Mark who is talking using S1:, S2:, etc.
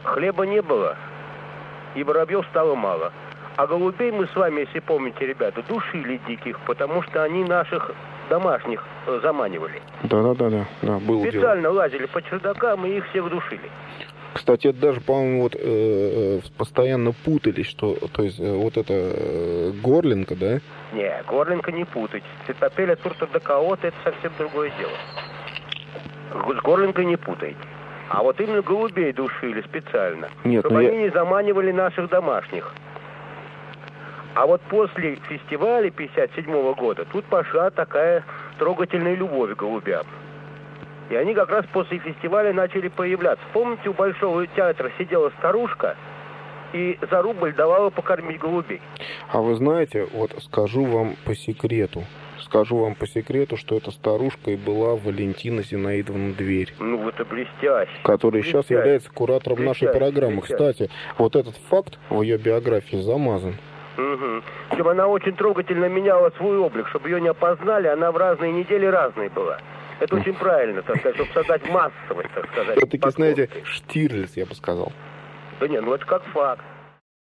S1: Хлеба не было, и воробьев стало мало. А голубей мы с вами, если помните, ребята, душили диких, потому что они наших домашних заманивали.
S2: Да, было
S1: Специально
S2: дело.
S1: лазили по чердакам и их всех душили.
S2: Кстати, это даже, по-моему, постоянно путались, что, то есть, вот это горлинка, да?
S1: Не, горлинка не путать. Цитопеля туртодокаота — это совсем другое дело. С горлинкой не путайте. А вот именно голубей душили специально,
S2: Нет,
S1: чтобы они не заманивали наших домашних. А вот после фестиваля 57 года тут пошла такая трогательная любовь к голубям. И они как раз после фестиваля начали появляться. Помните, у Большого театра сидела старушка и за рубль давала покормить голубей?
S2: А вы знаете, вот скажу вам по секрету, что эта старушка и была Валентина Зинаидовна Дверь.
S1: Ну, это блестяще.
S2: Которая сейчас является куратором нашей программы.
S1: Блестяще.
S2: Кстати, вот этот факт в ее биографии замазан.
S1: Угу. Причем она очень трогательно меняла свой облик, чтобы ее не опознали, она в разные недели разной была. Это очень правильно, так сказать, чтобы создать массовость, так сказать.
S2: Все-таки, знаете, Штирлиц, я бы сказал.
S1: Да не, ну это как факт.